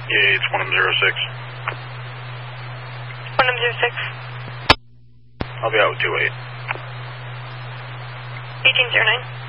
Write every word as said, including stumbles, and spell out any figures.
Yeah, it's one M zero six. one M zero six. I'll be out with two eight. eighteen zero nine.